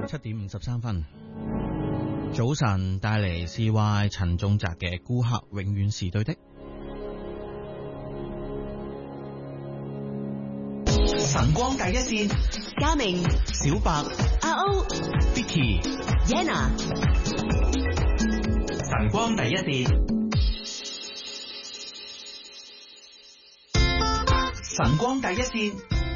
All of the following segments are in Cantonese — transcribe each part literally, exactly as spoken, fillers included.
七點五十三分，早晨帶嚟 C Y 陳仲澤嘅顧客永遠是對的。 晨光第一線， 嘉明、 小白、 阿歐、 Vicky、 Yenna。 晨光第一線，晨光第一線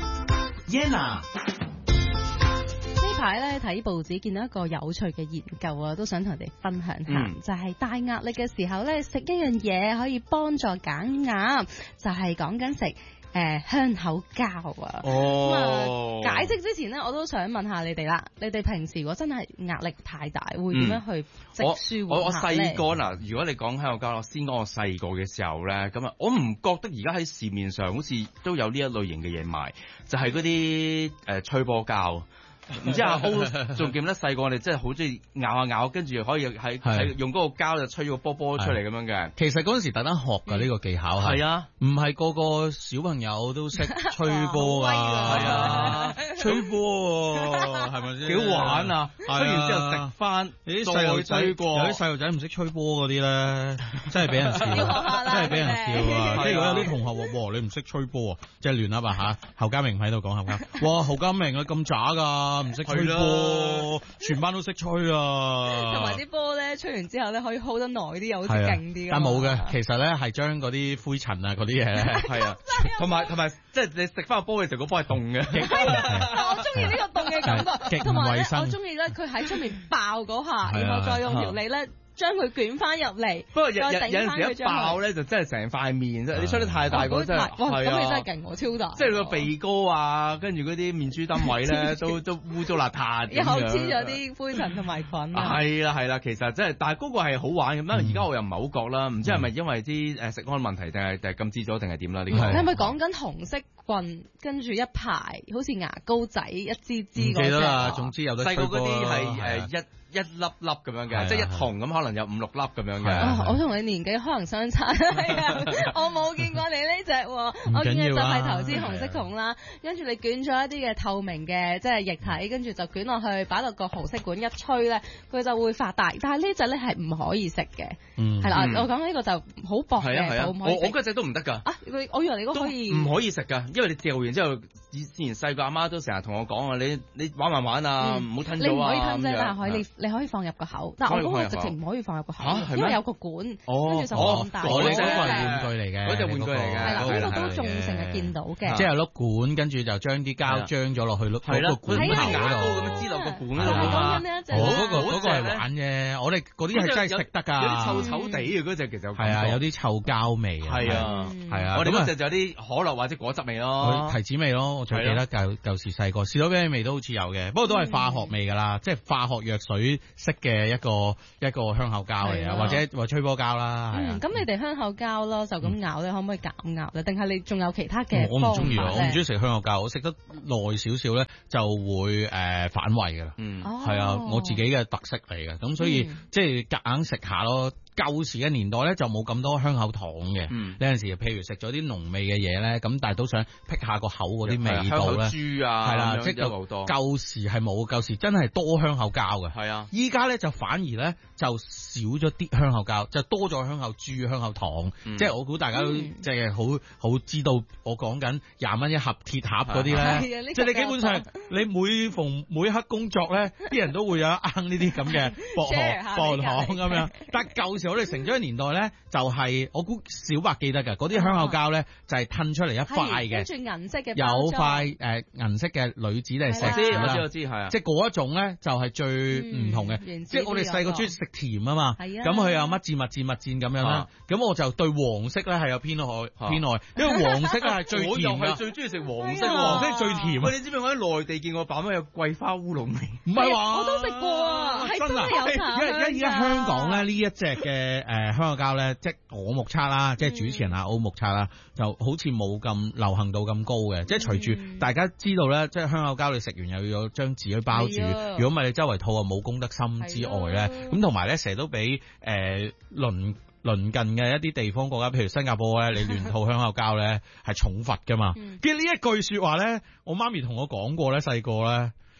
Yenna。 呢排咧睇報紙見到一個有趣嘅研究啊，都想同人哋分享下，嗯、就係大壓力嘅時候咧，食一樣嘢可以幫助減壓，就係講緊食誒香口膠啊。 哦， 咁啊，解釋之前咧，我都想問下你哋啦，你哋平時如果真係壓力太大，會點樣去食舒緩下咧？ 我我細個嗱，如果你講香口膠，我先講我細個嘅時候咧，咁啊，我唔覺得而家喺市面上好似都有呢一類型嘅嘢賣，就係嗰啲誒吹波膠。唔知阿 O 仲記唔得細個我哋真係好中意咬下咬，跟住可以喺喺用嗰個膠就吹個波波出嚟咁樣嘅。 其實嗰陣時特登學㗎呢、嗯、個技巧係。係啊，唔係個個小朋友都識吹波㗎。係啊，吹波喎，係咪先？ 幾好玩啊！吹完之後食翻， 啲細路仔有啲細路仔唔識吹波嗰啲咧，真係俾人笑，真係俾人笑啊！即係如果有啲同學話：哇，你唔識吹波啊，即係亂噏啊嚇！侯家明喺度講侯家，哇，侯家明啊咁渣㗎！唔識吹波，全班都識吹啊！ 同埋啲波咧，吹完之後咧可以 hold 得耐啲，又好似勁啲。 但冇嘅，其實咧係將嗰啲灰塵啊嗰啲嘢咧， 係啊，同埋同埋即係你食翻個波嘅時候，個波係凍嘅。 我中意呢個凍嘅感覺， 同埋咧我中意咧佢喺出面爆嗰下，然後再用條脷咧。將佢捲翻入嚟， 不過有有有陣時一爆咧，就真係成塊面啫。你吹得太大個真係， 哇！咁你真係勁，我超大。 即係個鼻哥啊，跟住嗰啲面珠墩位咧，都都污糟邋遢。 一口黐咗啲灰塵同埋菌。 係啦係啦，其實真係，但係嗰個係好玩咁啦。而家我又唔係好覺啦，唔知係咪因為啲誒食安問題，定係定係禁止咗，定係點啦？呢個你係咪講緊紅色棍，跟住一排好似牙膏仔一支支嗰隻？ 唔記得啦，總之有得吹波。 細個嗰啲係誒一。一粒粒咁樣嘅，即係一筒咁，可能有五六粒咁樣嘅。 哦，我同你年紀可能相差，我冇見過你呢隻喎。我見嘅就係頭先紅色筒啦，跟住你捲咗一啲嘅透明嘅即係液體，跟住就捲落去，擺落個紅色管一吹咧，佢就會發大。但係呢隻咧係唔可以食嘅，係啦。我講呢個就好薄嘅， 我我嗰隻都唔得㗎。 啊，我以為你嗰個可以唔可以食㗎，因為你掉完之後，以前細個阿媽都成日同我講啊，你你玩埋玩啊，唔好吞咗啊。你唔可以吞啫，但係可以。你可以放入個口，但係我嗰個直情唔可以放入個口，因為有個管，跟住就咁大。 我呢個係玩具嚟嘅， 嗰隻玩具嚟嘅。 係啦，呢個都仲成日見到嘅。 即係碌管，跟住就將啲膠漿咗落去碌嗰個管頭嗰度， 咁樣支落個管嗰度啊。 我嗰個嗰個係玩嘅，我哋嗰啲係真係食得㗎。 有啲臭臭地嘅嗰隻其實係啊，有啲臭膠味。 係啊，係啊。我哋嗰隻就有啲可樂或者果汁味咯， 提子味咯。我最記得舊舊時細個士多啤梨味都好似有嘅，不過都係化學味㗎啦，即係化學藥水式嘅一個一個香口膠嚟啊，或者或吹波膠啦。 嗯，咁你哋香口膠咯，就咁咬咧，可唔可以減壓咧？定係你仲有其他嘅？ 我唔中意啊，我唔中意食香口膠，我食得耐少少咧就會誒反胃㗎啦。嗯，係啊，我自己嘅特色嚟嘅，咁所以即係夾硬食下咯。舊時嘅年代咧就冇咁多香口糖嘅，呢陣時譬如食咗啲濃味嘅嘢咧，咁但係都想辟下個口嗰啲味道咧。香口豬啊， 係啦，即係好多。舊時係冇，舊時真係多香口膠嘅。係啊，依家咧就反而咧就少咗啲香口膠，就多咗香口豬、香口糖。即係我估大家都即係好好知道我講緊廿蚊一盒鐵盒嗰啲咧。即係你基本上你每逢每一刻工作咧，啲人都會有一罌呢啲咁嘅薄荷薄荷糖咁樣。但係舊時我哋成長嘅年代咧，就係、是、我估小白記得㗎，嗰啲香口膠咧就係吞出嚟一塊嘅， 跟住銀色嘅， 有塊誒銀色嘅鋁紙定係石紙啦， 我知我知係啊， 即係嗰一種咧就係最唔同嘅，嗯、即係我哋細個中意食甜啊嘛，咁佢有乜戰乜戰乜戰咁樣啦，咁、啊、我就對黃色咧係有偏愛偏愛，因為黃色咧係最甜，我又係最中意食黃色， 黃色最甜。 喂，你知唔知我喺內地見過爸媽有桂花烏龍味？ 唔係話我都食過啊，係真係有茶。 因為而家香港咧呢一隻嘅誒香口膠咧，即係我目測啦，即係主持人阿歐目測啦，就好似冇咁流行度咁高嘅。即係隨住大家知道咧，即係香口膠你食完又要有張紙去包住，如果唔係你周圍吐啊冇公德心之外咧，咁同埋咧成日都俾誒鄰鄰近嘅一啲地方國家，譬如新加坡咧，你亂吐香口膠咧係重罰噶嘛。跟住呢一句說話咧，我媽咪同我講過咧，細個咧。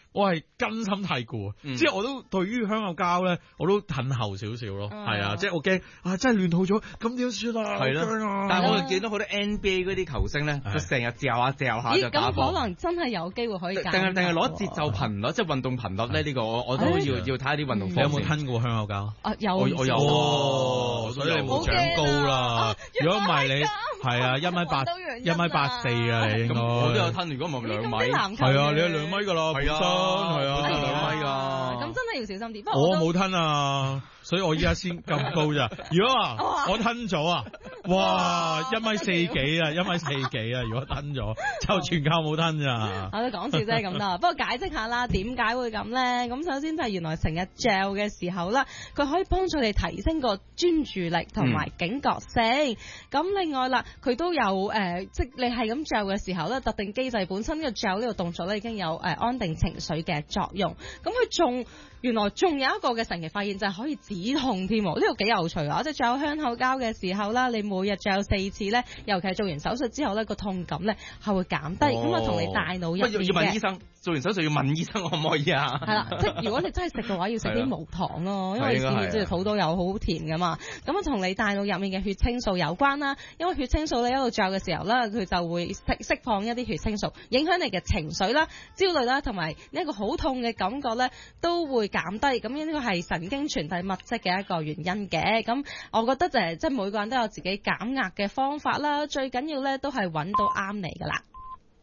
我係根深蒂固， 嗯、 即係我都對於香口膠咧，我都褪後少少咯，係、嗯、啊，即係我驚啊，真係亂套咗，咁點算啊？ 係咯， 啊、 但係我見到好多 N B A 嗰啲球星咧，就成日嚼下嚼下就打波。 咁可能真係有機會可以定係定係攞節奏頻率，即係運動頻率咧？呢、呢個我我都要要睇下啲運動方面。 你有冇吞過香口膠？ 啊有， 我我有啊， 哦、所以你冇長高啦。如果唔係你係啊一米八一米八四啊，你應該我都有吞。如果唔係兩米， 係啊，你係兩米㗎啦， 係啊， 係啊， 兩米㗎。 咁真係要小心啲。 我冇吞啊，所以我依家先咁高咋。如果啊，我吞咗啊，哇，一米四幾啊，一米四幾啊，如果吞咗，就全靠冇吞咋。 我哋講笑啫咁啦，不過解釋下啦，點解會咁咧？咁首先就係原來成日 gel 嘅時候啦，佢可以幫助你提升個專注力同埋警覺性。咁、嗯、另外啦，佢都有誒、呃，即係你係咁 gel 嘅時候咧，特定機制本身呢個 gel 呢個動作咧已經有誒、呃、安定情緒嘅作用。咁佢仲原來仲有一個嘅神奇發現就係可以止痛添，呢個幾有趣啊！即係嚼香口膠嘅時候啦，你每日嚼四次咧，尤其係做完手術之後咧，個痛感咧係會減低，咁啊同你大腦入面嘅。 要問醫生，做完手術要問醫生可唔可以啊？ 係啦，即係如果你真係食嘅話，要食啲無糖咯，因為市面即係好多有好甜噶嘛。咁啊同你大腦入面嘅血清素有關啦，因為血清素咧一路嚼嘅時候咧，佢就會釋釋放一啲血清素，影響你嘅情緒啦、焦慮啦，同埋呢一個好痛嘅感覺咧都會減低。咁呢個係神經傳遞物質嘅一個原因嘅。咁我覺得就係即係每個人都有自己減壓嘅方法啦，最緊要咧都係揾到啱你噶啦。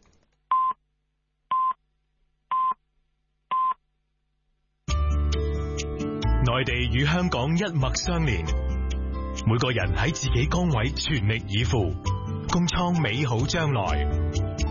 內地與香港一脈相連，每個人喺自己崗位全力以赴，共創美好將來。